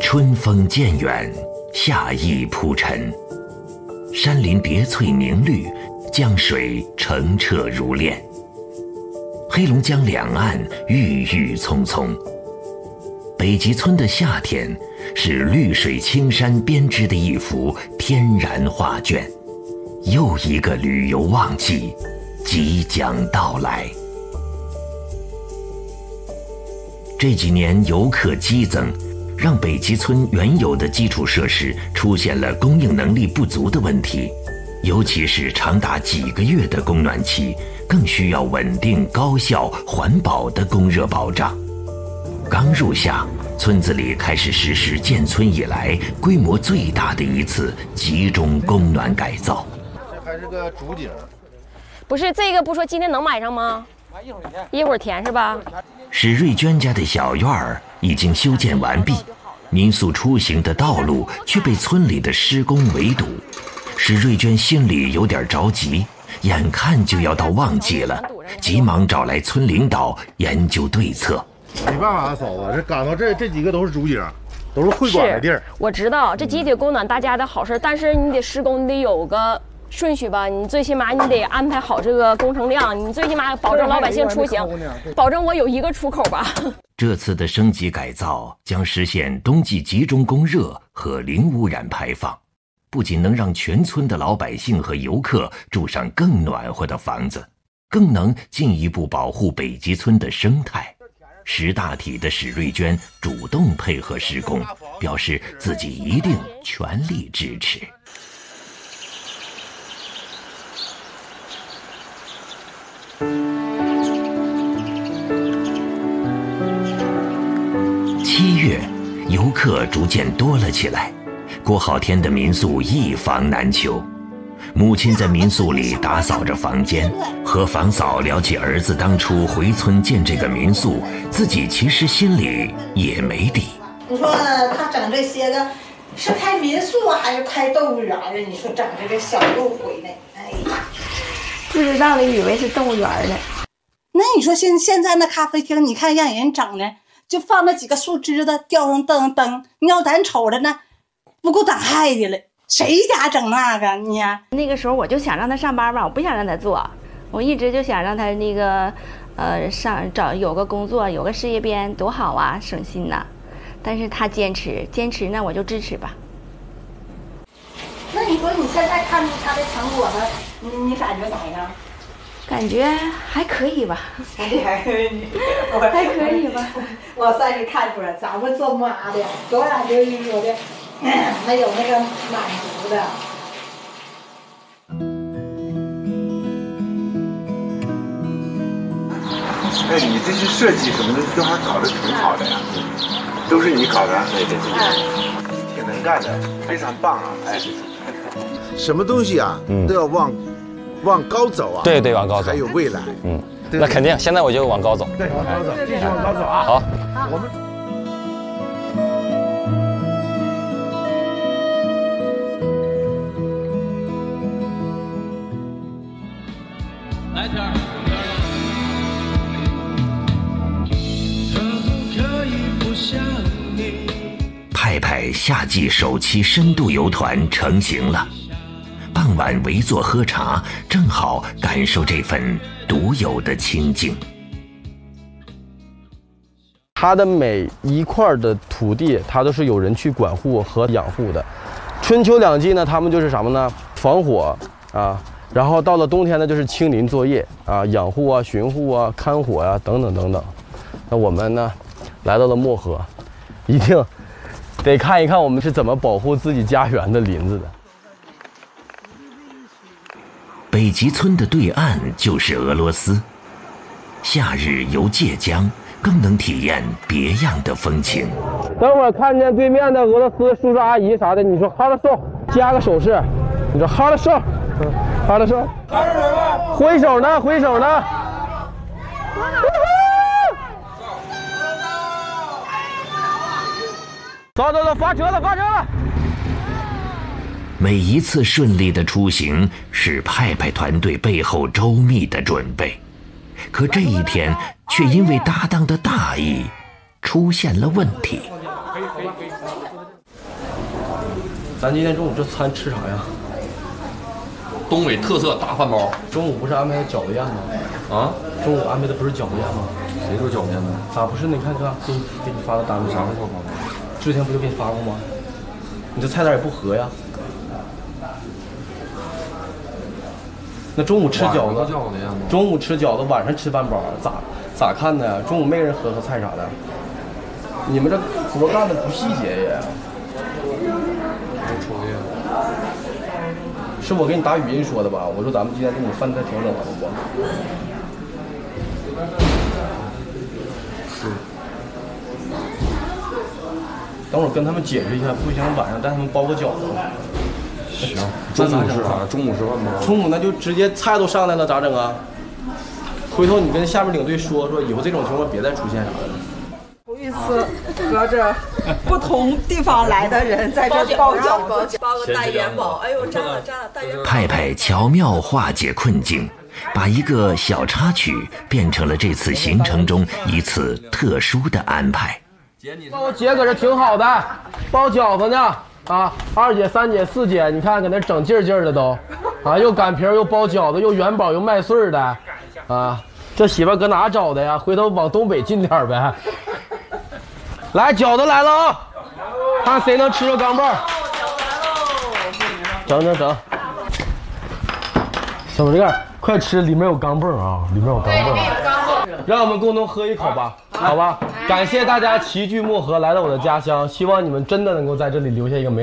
春风渐远，夏意铺陈，山林叠翠凝绿，江水澄澈如练。黑龙江两岸郁郁葱葱。北极村的夏天是绿水青山编织的一幅天然画卷，又一个旅游旺季即将到来。这几年游客激增，让北极村原有的基础设施出现了供应能力不足的问题，尤其是长达几个月的供暖期，更需要稳定、高效、环保的供热保障。刚入夏，村子里开始实施建村以来规模最大的一次集中供暖改造。 这还是个主景， 不是这个，不说今天能买上吗？一会儿填是吧？ 史瑞娟家的小院儿已经修建完毕，民宿出行的道路却被村里的施工围堵。史瑞娟心里有点着急，眼看就要到旺季了，急忙找来村领导研究对策。 没办法啊，嫂子，这赶到这几个都是主景，都是会馆的地儿。 我知道这集体供暖大家的好事，但是你得施工，你得有个顺序吧，你最起码你得安排好这个工程量，你最起码保证老百姓出行，保证我有一个出口吧。 这次的升级改造将实现冬季集中供热和零污染排放，不仅能让全村的老百姓和游客住上更暖和的房子，更能进一步保护北极村的生态。识大体的史瑞娟主动配合施工，表示自己一定全力支持。7月，游客逐渐多了起来，过好天的民宿一房难求。母亲在民宿里打扫着房间，和房嫂聊起儿子当初回村建这个民宿，自己其实心里也没底。 你说他整这些个是开民宿啊，还是开动物园啊？你说整这个小路回来，哎呀， 不知道的以为是动物园呢。 那你说现在那咖啡厅，你看让人整的，就放那几个树枝子，吊上灯，你要咱瞅着呢，不够胆害的了。谁家整那个你呀？ 那个时候我就想让他上班吧，我不想让他做，我一直就想让他那个有个工作，有个事业编多好啊，省心呐。但是他坚持，那我就支持吧。 那你说你现在看出他的成果了，你感觉咋样？ 感觉还可以吧。 还可以吧。我算是看出来，咱们做妈的多少就是有的。没有那个满足的。 哎，你这些设计什么的都还搞得挺好的呀，都是你搞的？对，挺能干的，非常棒啊！哎，什么东西啊，都要往高走啊。 对，往高走， 还有未来。 那肯定，现在我就往高走。 对，往高走，继续往高走啊！ 好， 我们。 派派夏季首期深度游团成型了，傍晚围坐喝茶，正好感受这份独有的清静。 它的每一块的土地，它都是有人去管护和养护的。春秋两季呢，他们就是什么呢？防火啊，然后到了冬天呢，就是清林作业啊，养护啊、巡护啊、看火啊等等。那我们呢，来到了漠河，一定得看一看我们是怎么保护自己家园的林子的。 北极村的对岸就是俄罗斯，夏日游界江更能体验别样的风情。 等会儿看见对面的俄罗斯叔叔阿姨啥的，你说哈了手，加个手势，你说哈了手，哈了手，挥手呢，走，发车了！ 每一次顺利的出行是派派团队背后周密的准备，可这一天却因为搭档的大意出现了问题。 咱今天中午这餐吃啥呀？ 东北特色大饭包。 中午不是安排的饺子宴吗？ 啊？ 中午安排的不是饺子宴吗？ 谁说饺子宴呢？ 咋不是呢？你看，给你发的单子啥时候发的？之前不就给你发过吗？你这菜单也不合呀。那中午吃饺子，中午吃饺子，晚上吃饭包，咋看的呀？中午没人喝菜啥的。你们这活干的不细节也。是我给你打语音说的吧？我说咱们今天中午饭菜调整完了不？是。等会儿跟他们解释一下，不行晚上带他们包个饺子。 行。中午吃啥？中午吃饭吗？ 中午那就直接菜都上来了，咋整啊？回头你跟下面领队说，以后这种情况别再出现啥的。 头一次和着不同地方来的人在这包饺子，包个大元宝，哎呦，占了大元宝。 派派巧妙化解困境，把一个小插曲变成了这次行程中一次特殊的安排。 我姐搁这挺好的，包饺子呢。2姐、3姐、4姐，你看搁那整劲儿的都，又擀皮又包饺子，又元宝又麦穗的，这媳妇搁哪找的呀？回头往东北进点呗。来，饺子来了啊！看谁能吃着钢镚。整。小这个快吃，里面有钢镚啊，里面有钢镚。让我们共同喝一口吧，好吧？感谢大家齐聚漠河来到我的家乡，希望你们真的能够在这里留下一个美好。